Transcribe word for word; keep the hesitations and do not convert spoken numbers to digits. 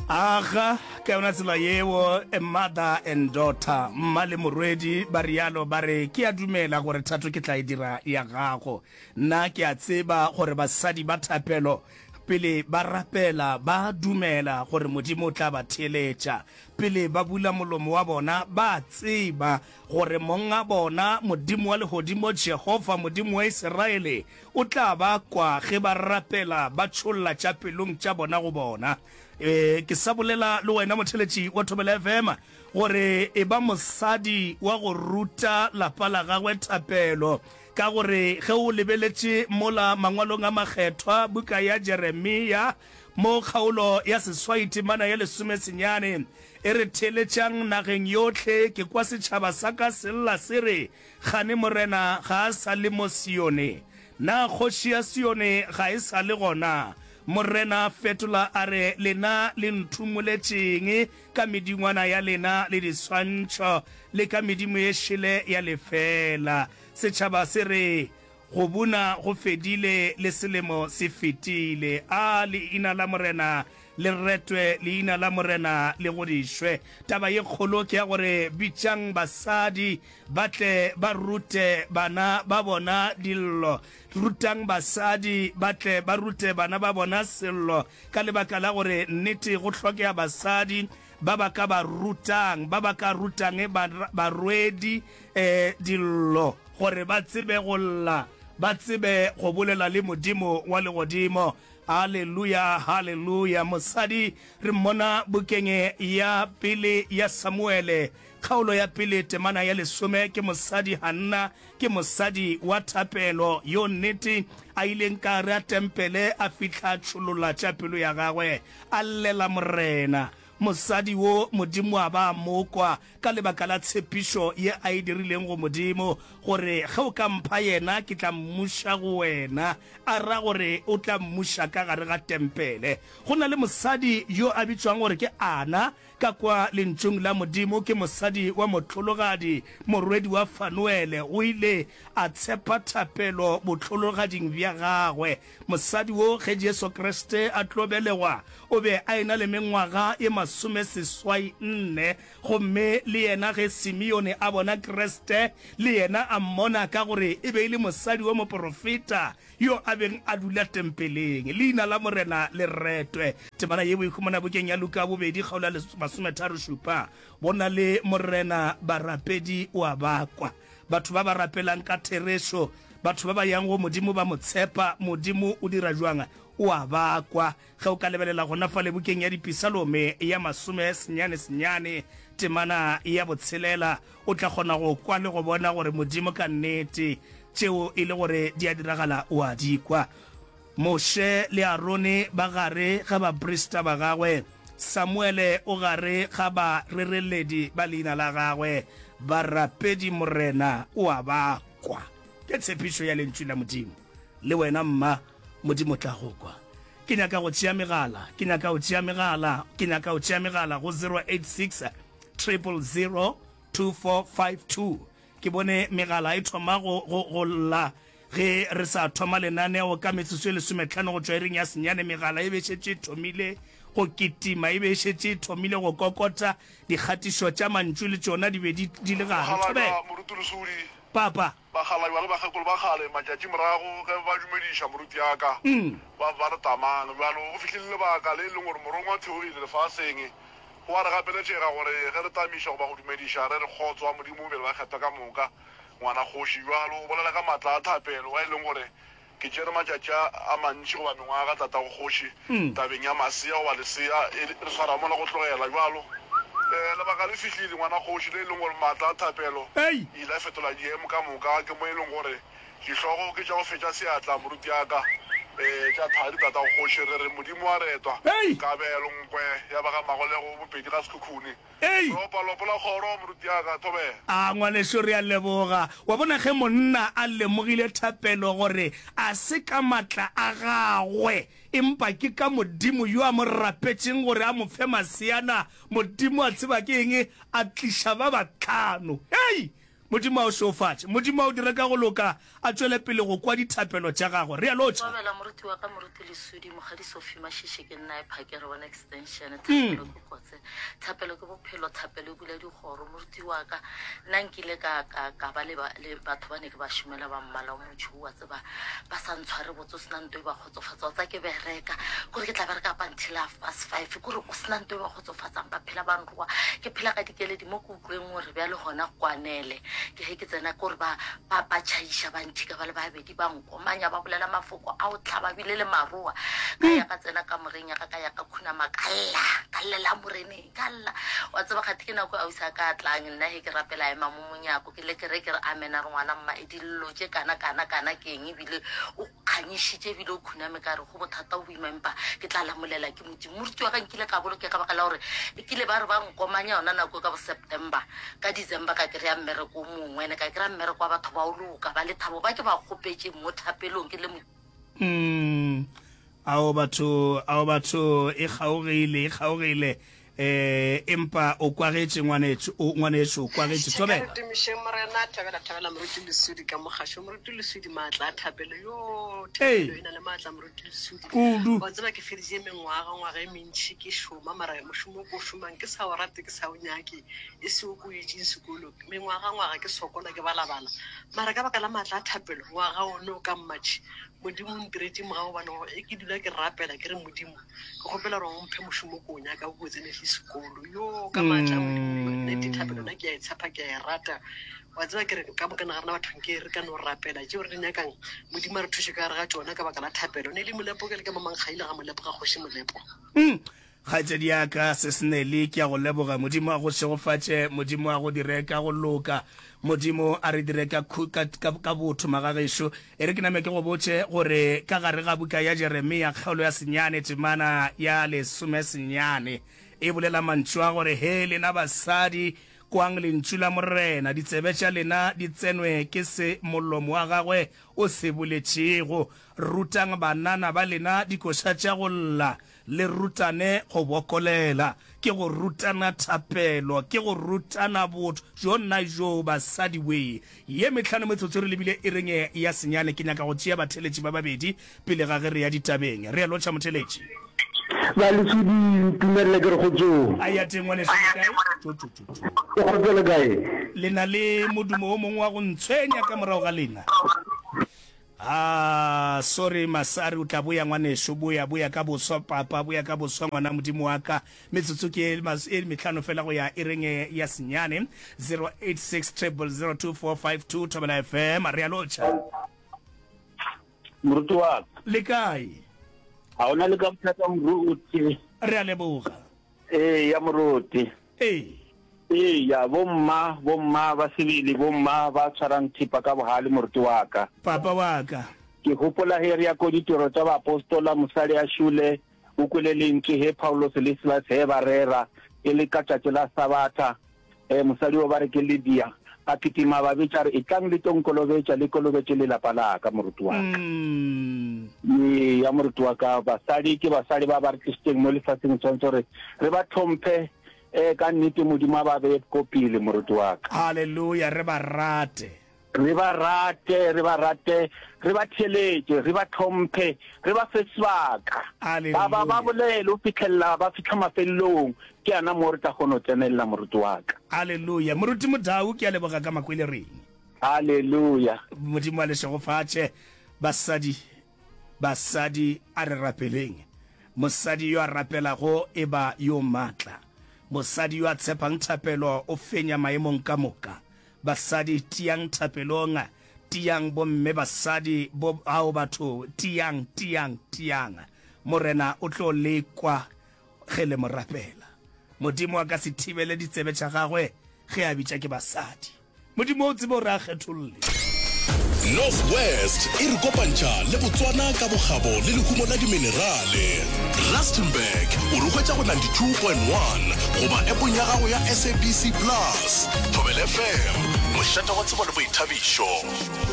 Aga ka yona tsela yeo a mother and daughter mma le morwedi ba rialo ba re ke a dumela gore thato ke tla e dira ya gago nna ke a tseba gore basadi ba thapelo pele ba rapela ba dumela gore modimo o tla ba theletša pele ba bula molomo wa bona ba tseba gore monga bona modimo wa lehodimo Jehova modimo wa Iseraele o tla ba kwa ge ba rapela ba tšholla tša pelong tša bona go bona. Eh, ke sa bolela le wena motheletši wa Thobela F M gore e ba mosadi wa go ruta lapa la gagwe thapelo ka gore ge o lebeletše mola mangwalong a makgethwa buka ya Jeremia mo kgaolo ya seswai temana ya lesome senyane e re theletšang nageng yotlhe ke kwa setšhaba sa ka sella se re gane morena ga a sa le mo Sione na kgoši ya Sione ga e sa le gona morena fetola a re lena le nthumoletšeng ka medingwana ya lena le diswantšho le ka medimo ye šele ya lefela setšhaba se re go buna go fedile le selemo se fetile a leina la morena le retwe leina la morena le godishwe taba ye kgolo ke ya gore bitšang basadi batle ba rute bana ba bona dillo rutang basadi batle ba rute bana ba bona sello ka lebaka la gore nnete go hlokega basadi ba ba ka ba rutang ba ba ka rutang barwedi eh, dillo gore ba tsebe go lla ba tsebe go bolela le modimo wa legodimo. Haleluya, haleluya. Mosadi re mmona bukeng ya pele ya Samuele kgaolo ya pele temana ya lesome ke mosadi Hanna ke mosadi wa thapelo yo nnete a ileng ka re a tempele a fitla tšholola tša pelo ya gagwe a llela morena mosadi wo modimo a ba mokwa ka lebaka la tshepišo ye a e dirileng go modimo gore ge o ka mpha yena ke tla mmuša go wena a ra gore o tla mmuša ka gare ga tempele. Go na le mosadi yo a bitšwang gore ke Ana ka kwa lentšong la modimo ke mosadi wa motlhologadi morwedi wa Fanuele o ile a tshepa thapelo botlhologading bja gagwe mosadi wo ge Jesu Kriste a tlobelegwa o be a ena le mengwaga e masome seswai nne gomme le yena ge Simeone a bona Kriste le yena a mmona ka gore e be le mosadi wa moprofeta yo a beng a dula tempeleng leina la morena le retwe temana ye bo ikhumana bukeng ya Luka bobedi kgaolo le masome tharo šupa bona le morena barapedi wa bakwa batho ba ba rapelang ka theresho batho ba ba yang go modimo ba motshepa modimo o dira jwang o a bakwa ge o ka lebelela gona fa le bukeng ya dipisalome ya masome senyane senyane temana ya botshelela o tla kgona go kwa le go bona gore modimo ka nnete tšeo e le gore di a diragala o a dikwa. Moshe le Arone ba gare ga ba prista ba gagwe Samuele o gare ga ba rereledi ba leina la gagwe barapedi morena o a bakwa ke tshepišo ya lentšu la modimo le wena mma modimo tla go kwa ke nyaka go tšea megala ke nyaka go tšea megala ke nyaka go tšea megala go zero eight six triple zero two four five two ke bone megala e thoma go go lla ge re sa thoma lenaneo ka metsotso e lesomehlano go tšwa ereng ya senyane megala e bešetše thomile go kitima e bešetše thomile go kokota dikgatišo tša mantšu le tšona di be di le gare papa ba khala ba ba khakolo ba khale matjatji morago ge ba dumedisha moruti yaka ba ba re tamang ba lo go fihlile ba ka le lengwe morongwa theorile le faseng go ara gape le tšega gore ge re tamisha go ba go dumedisha re re kgotswa modimo be ba kgetha ka moka ngwana khoshi jwalo o bolela ka matla a thapelo wa ile gore ke tsere matjatji a mantši go ba mengwa ga tata go khoshi tabeng ya masia wa le sia re swara mona go tlogela jwalo le ba ka le fihlile ngwana khoshi le ile gore matla a thapelo ile fetola diemo ka moka ke mo ile gore dihlogo ke tša go fetša seatla moruti yaka eh tša thadi tata go khoshi re re modimo wa retwa ka belo nkwe ya ba ga magolego bopedi ga sekhukhune lopa lopa la khoro moruti yaka thobe a ngwaneso re a leboga wa bona ge monna a lemogile thapelo gore a se ka matla a gagwe empa ke ka modimo yo a mo rapetšeng gore a mo fe maseana modimo a tseba ke eng a tliša ba batlhano hei modimo a o šofatše modimo a o dire ka go loka a tšwele pele go kwa dithapelo tša gago re a lotšha Bela moruti wa ka moruti lesudi mogadi Sophie Mashishe ke nna e phakere one extension thapelo ke kgotse thapelo ke bophelo thapelo e bula digoro moruti wa ka nna nkile ka ka ka ba le le batho ba ne ke ba shumela ba mmala o motho wa tseba ba sa ntshware botso sena nto e ba khotsofatsa tsa ke bereka gore ke tla bereka pa until half past five gore o sena nto e ba khotsofatsa ba phela ba nrua ke phela ka dikeledi mo go utlweng gore ba le gona kwanele ke he ke tsena gore ba ba ba chaisha ba nthika ba le ba bedi ba nkomanya ba bolela mafoko a o tlhaba bile le marua ka ya ka tsena ka moreng ya ka ka ya ka khuna makalla kallela morene kalla wa tseba kgathi ke nako a usa ka tlang nna he ke rapela ema mo monyako ke le ke re ke re amena re ngwana mma e dillo tše kana kana kana ke eng bile o khanyishitše bile o khuna me ka re go bothata o boimempa ke tla lamolela ke modimo moruti wa ka nkile ka boloke ka baka la gore e kile ba re ba nkomanya yona nako ka bo September ka December ka kry-a mmereko o mongwe ne ka kry-a mmereko wa batho ba o loka ba le thabo ba ke ba gopetse mo thapelong ke le mo mm ao batho ao batho e kgaogile e kgaogile eh empa o kwagetse ngwanetso o ngwanetso o kwagetse tsobe ke dimishe morena thabela thabela moruti lesudi ka mogasho moruti lesudi matla thapelo yo thapelo ina le matla moruti lesudi kudu ba tseba ke fedise mengwaga ngwaga e mentši ke shoma mara moshomo go shumang ke sa o rate ke sa o nyake e se o go itse sekolo mengwaga ngwaga ke sokola ke balabala mara ka baka la matla thapelo wa ga o no ka mmatši modimo ntiretse mogao bana e ke dula ke rapela ke re modimo ke gopela re o mphe moshomo ko nya ka go tsene sekolo yo ka matla modimo ne dithapelo na ke a itshapa ke a rata wa tseba ke re ka mo kana rena batho ke re ka no rapela tše re nyakang modimo re thushe ka re ga tsona ka baka la thapelo ne le molepo ke le ka mamangkgaile ga molepo ga kgoši molepo mm khaitse diaka se snele ke a go leboga modimo a go segofatše modimo a go direka go loka modimo a re direka ka botho magagešo e re ke name ke go botše gore ka gare ga buka ya Jeremia kgaolo ya senyane temana ya lesome senyane e bolela mantšu a gore he lena basadi kwang lentšu la morena ditsebe tša lena di tsenwe ke se molomo wa gagwe o se boletšego rutang banana ba lena dikoša tša go lla le rutane go bokolela ke go rutana thapelo ke go rutana botho jo nna jo basadi we ye metlhano metsotso re lebile e reng ya senyane ke nyaka go tšea batheletši ba babedi pele ga ge re ya ditabeng re a lotšha motheletši ba le tsudi tumelele ke re go tso a ya teng ngwane se kae tso tso tso go go le kae lena le modumo o mongwe wa go ntshwenya ka morago ga lena ah sorry masari o tla boya ngwaneso boya boya ka boswa papa boya ka boswa ngwana modimo wa ka metsotso ke mas e metlhano fela go ya irenge ya senyane zero eight six zero zero two four five two Thobela F M re a lotšha moruti wa le kae a ona le ka mthata moruti re a leboga eh ya moruti eh eh ya bomma bomma ba sebele bomma ba tshwarang thipa ka bohale moruti wa ka papa wa ka ke hopola he re ya ko ditoro tsa ba apostola mosadi a shule o kwelele ntse he Paulo le Silas he barera e le ka tšatši la Sabata eh mosadi o bare ke Lydia a kitima ba bitšare e tlang le tonkolobetša le kolobetše le lapa la ka moruti wa ka mm ya moruti wa ka basadi ke basadi ba ba re tšeng mo lefatsheng tshwanetse re re ba tlhomphe eh ka nnete modimo ba be kopile moruti wa ka haleluya re ba rate re ba rate re ba rate re ba theletse re ba tlhomphe re ba fesbaka ba ba ba bolele o fitlhella ba fitlha mafelong ke ana mo re tla gono tsenela moruti wa ka haleluya moruti modau ke a leboga ka makwele reng haleluya modimo a le segofatše basadi basadi a re rapeleng mosadi yo a rapelago e ba yo matla mosadi yo a tshepang thapelo o fenya maemong ka moka basadi tiang thapelonga tiang bomme basadi bo ao batho tiang tiang tiang morena o tlo lekwa ge le morapela modimo a ka se thibele ditsebe tša gagwe ge a bitša ke basadi modimo o tsebe o re a kgetholle Northwest e re kopantša le Botswana ka bogabo le lehumo la diminerale. Rustenburg o re hwetša go ninety-two point one goba appong ya gago ya S A B C Plus. Thobela F M mošate wa tsebo le boithabišo.